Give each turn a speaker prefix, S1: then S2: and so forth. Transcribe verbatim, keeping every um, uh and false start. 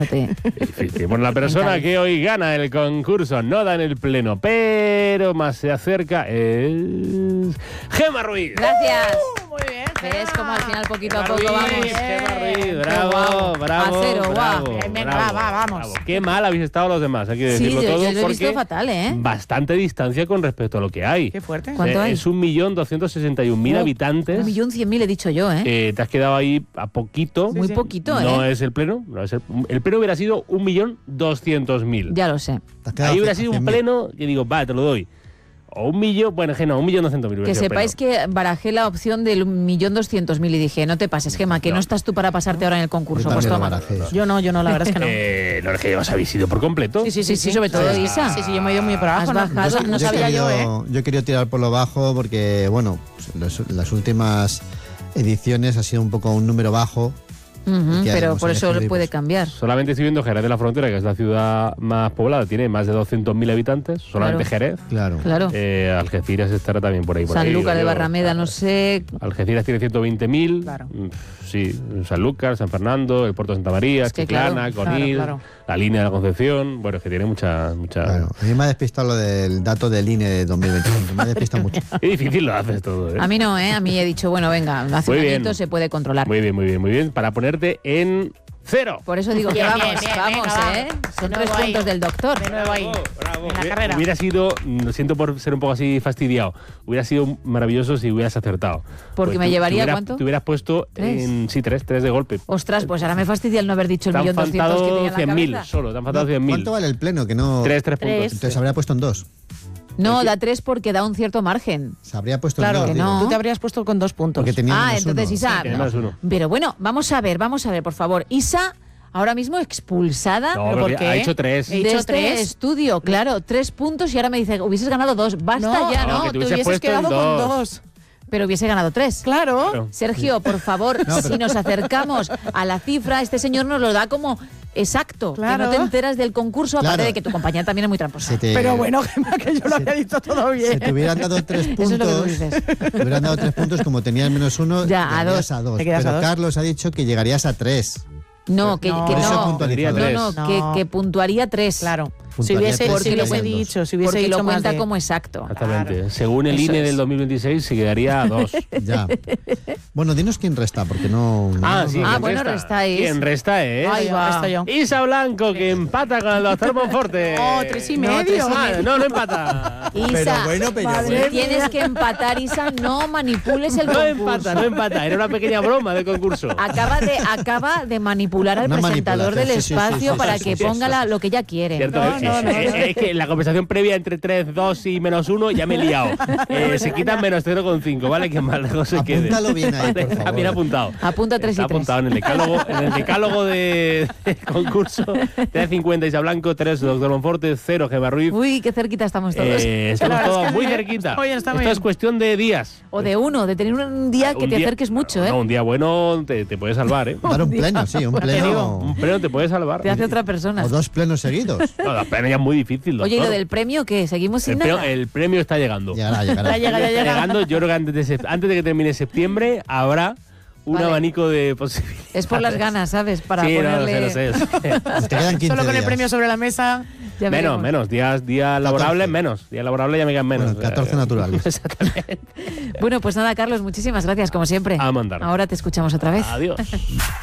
S1: Difícil. Bueno, la persona que hoy gana el concurso no da en el pleno, pero más se acerca es Gemma Ruiz.
S2: Gracias.
S3: Uh, muy bien.
S2: Es como al final, poquito
S1: Gemma
S2: a poco,
S1: Ruiz,
S2: vamos.
S1: Gemma Ruiz, bravo, bravo,
S2: A cero,
S1: bravo,
S2: guau.
S3: Venga,
S1: bravo,
S3: va, va, vamos.
S1: bravo. Qué mal habéis estado los demás, hay que
S2: Sí,
S1: decirlo
S2: yo,
S1: todo,
S2: yo lo he
S1: porque
S2: visto fatal, ¿eh?
S1: bastante distancia con respecto a lo que hay.
S3: Qué fuerte.
S2: ¿Cuánto
S1: Eh,
S2: hay?
S1: Es un millón doscientos sesenta y un mil
S2: Oh,
S1: habitantes.
S2: Un millón cien mil he dicho yo, ¿eh?
S1: Eh, te has quedado ahí a poquito.
S2: Muy
S3: sí.
S2: poquito, ¿eh?
S1: No es el pleno, no es el, el pleno hubiera sido un millón doscientos mil.
S2: Ya lo sé.
S1: Ahí hubiera sido un pleno que digo, va, te lo doy. O un millón, bueno, que no, un millón doscientos mil.
S2: Que sepáis que barajé la opción del millón doscientos mil y dije, no te pases, Gemma, que no,
S1: No.
S2: estás tú para pasarte ahora en el concurso.
S4: Yo
S2: Pues
S4: también
S2: toma.
S4: lo barajé eso.
S3: Yo no, yo no, la verdad es que no.
S1: Eh, no es que os habéis ido por completo.
S3: Sí, sí, sí,
S2: Sí, sí, sobre todo
S3: sí,
S2: Isa.
S3: Sí, sí, yo me he ido muy para abajo.
S2: Has
S3: no-
S2: bajado,
S3: no, no
S4: Yo he
S3: sabía yo,
S4: querido-
S3: ¿eh?
S4: Yo he querido tirar por lo bajo porque, bueno, pues, los- las últimas ediciones ha sido un poco un número bajo.
S2: Ujú,
S4: que
S2: pero
S4: hemos
S2: por eso
S4: elegido y
S2: puede
S4: pues-
S2: cambiar.
S1: Solamente estoy viendo Jerez de la Frontera, que es la ciudad más poblada, tiene más de doscientos mil habitantes, solamente
S2: Claro.
S1: Jerez.
S4: Claro.
S2: Claro.
S1: Eh, Algeciras estará también por ahí. Por ahí,
S2: Sanlúcar de
S1: digo yo.
S2: Barrameda, no sé.
S1: Algeciras tiene ciento veinte mil.
S3: Claro.
S1: Sí, Sanlúcar, San Fernando, el Puerto de Santa María,
S2: Es que
S1: Chiclana,
S2: claro,
S1: Conil,
S3: claro, claro.
S1: la línea de la Concepción. Bueno, es que tiene mucha. mucha...
S4: Claro. A mí me ha despistado lo del dato del I N E de dos mil veinticinco. Me ha despistado mucho.
S1: Qué difícil lo haces todo, ¿eh?
S2: A mí no, ¿eh? A mí he dicho, bueno, venga, hace
S1: Muy
S2: un
S1: bien.
S2: añito se puede controlar.
S1: Muy bien, muy bien, muy bien. Para ponerte en cero.
S2: Por eso digo que
S3: Bien,
S2: vamos,
S3: bien, bien,
S2: vamos,
S3: venga,
S2: ¿eh?
S3: va.
S2: Son
S3: De
S2: tres
S3: nuevo ahí.
S2: puntos del doctor.
S3: De nuevo ahí.
S1: Bravo.
S3: En la
S1: Hubiera-
S3: carrera.
S1: Hubiera sido, lo siento por ser un poco así fastidiado, hubiera sido maravilloso si hubieras acertado.
S2: Porque
S1: Pues
S2: me
S1: tú-
S2: llevaría,
S1: te hubiera-
S2: ¿cuánto?
S1: Te hubieras puesto
S2: ¿Tres?
S1: en. Sí, tres, tres de golpe.
S2: Ostras, pues ahora me fastidia el no haber dicho el
S1: Te han
S2: millón doscientos que tenía
S1: faltado
S2: en la
S1: cien mil
S2: cabeza.
S1: solo, te han faltado
S4: No,
S1: cien mil.
S4: ¿Cuánto vale el pleno? Que no.
S1: Tres, tres
S3: Tres.
S1: puntos.
S4: Entonces habría puesto en dos.
S2: No, da tres porque da un cierto margen.
S4: Se habría puesto
S3: Claro,
S4: en dos.
S2: que
S4: digo.
S2: no.
S3: Tú te habrías puesto con dos puntos.
S4: Porque tenía
S2: Ah,
S4: menos
S2: entonces
S4: uno.
S2: Isa.
S1: Tiene más uno.
S2: Pero bueno, vamos a ver, vamos a ver, por favor. Isa, ahora mismo expulsada
S1: No,
S3: ¿Pero por
S1: porque
S3: qué?
S1: ha hecho tres.
S3: He
S2: de
S3: dicho
S2: este
S3: tres.
S2: estudio. Claro, tres puntos y ahora me dice, hubieses ganado dos. Basta
S3: No,
S2: ya,
S1: No,
S2: ¿no?
S1: que te
S3: te
S1: hubiese
S3: hubieses
S1: puesto en
S3: quedado con
S1: dos.
S3: dos.
S2: Pero hubiese ganado tres.
S3: Claro.
S1: Claro.
S2: Sergio, por favor,
S4: No, pero-
S2: si nos acercamos a la cifra, este señor nos lo da como exacto.
S3: Claro.
S2: Que no te enteras del concurso, aparte
S4: Claro.
S2: de que tu compañera también es muy tramposa.
S4: Se te-
S3: Pero bueno, Gemma, que yo lo había dicho todo
S4: Se
S3: bien.
S4: te hubieran dado tres puntos.
S2: Eso es lo que tú dices.
S4: Te hubieran dado tres puntos, como tenías menos uno,
S2: Ya, a
S4: llegarías
S2: dos.
S4: a dos.
S3: Te quedas
S4: Pero
S3: a dos.
S4: Carlos ha dicho que llegarías a tres.
S2: No, que
S3: No.
S2: que
S3: Por eso
S2: no.
S4: puntualizado.
S2: No,
S1: Tres.
S2: no,
S3: No.
S2: Que, que puntuaría tres.
S3: Claro. Si
S4: Puntuaría
S3: hubiese,
S4: tres
S3: si
S2: porque
S3: hubiese
S4: segundos.
S3: dicho, si hubiese
S2: Porque
S3: dicho
S2: lo
S3: más
S2: cuenta
S3: de-
S2: como exacto.
S1: Exactamente.
S3: Claro.
S1: Según el
S3: Eso
S1: I N E
S3: es.
S1: del dos mil veintiséis, se quedaría a dos.
S4: Ya. Bueno, dinos quién resta, porque no.
S1: Ah,
S4: no-
S1: sí.
S2: Ah,
S1: ¿quién
S2: bueno,
S1: resta?
S2: restáis.
S1: ¿Quién resta es?
S2: Ahí va.
S3: Estoy yo.
S1: Isa Blanco, que empata con el doctor Monforte.
S3: Oh, tres y
S2: No,
S3: medio.
S2: tres y
S1: Ah, no, no empata.
S2: Isa,
S4: Pero bueno, pero
S2: si
S4: bueno.
S2: tienes que empatar, Isa, no manipules el
S1: No
S2: concurso.
S1: empata, no empata. Era una pequeña broma del concurso.
S2: Acaba de, acaba de manipular al
S4: Una
S2: presentador del
S4: manipulación, sí, sí, sí,
S2: espacio
S4: sí,
S2: para
S4: sí,
S2: que
S4: sí,
S2: ponga
S4: sí,
S2: la-
S4: sí.
S2: lo que ella quiere.
S1: Cierto,
S3: No,
S1: es,
S3: no, no,
S1: es-
S3: no.
S1: es que en la conversación previa entre tres, dos y menos uno ya me he liado. Eh, se quitan menos cero coma cinco, ¿vale? Que más lejos se quede.
S4: Apúntalo bien ahí, por
S1: Está
S4: favor.
S1: bien apuntado.
S2: Apunta tres y
S1: Está
S2: tres.
S1: apuntado en el decálogo, en el decálogo de, del concurso. tres cincuenta Isa Blanco, tres doctor Monforte, cero Gemma Ruiz.
S2: Uy, qué cerquita estamos todos.
S1: Eh, estamos
S3: La verdad
S1: todos
S3: es que
S1: muy
S3: bien.
S1: cerquita.
S3: Oye, está muy
S1: Esto es
S3: bien.
S1: cuestión de días.
S2: O de uno, de tener un día que
S1: Un
S2: te
S1: día-
S2: acerques mucho, ¿eh?
S1: No, un día bueno te, te puede salvar, ¿eh?
S4: Dar un pleno, sí, un
S1: Un
S4: pleno.
S1: pleno te puede salvar.
S2: Te hace otra persona.
S4: O dos plenos seguidos.
S1: No, la pena ya es muy difícil.
S2: Oye, ¿y
S1: doctor.
S2: lo del premio qué? ¿Seguimos sin
S1: el, premio,
S2: nada?
S1: el premio está llegando.
S4: Llegará, llegará.
S3: Ya llega, ya
S1: Está
S3: llega.
S1: llegando. Yo creo que antes de, sep- antes de que termine septiembre habrá un
S2: Vale.
S1: abanico de posibilidades.
S2: Es por las ganas, ¿sabes? Para
S1: sí,
S2: ponerle...
S1: no, lo sé, lo sé.
S4: Te quedan quince
S3: Solo con el
S4: días.
S3: premio sobre la mesa.
S2: Ya
S1: menos,
S2: veremos.
S1: menos. Días, días laborables, menos. Días laborables ya me quedan menos.
S4: Bueno, catorce naturales.
S1: Exactamente.
S2: Bueno, pues nada, Carlos, muchísimas gracias, como siempre.
S1: A mandar.
S2: Ahora te escuchamos otra vez.
S1: Adiós.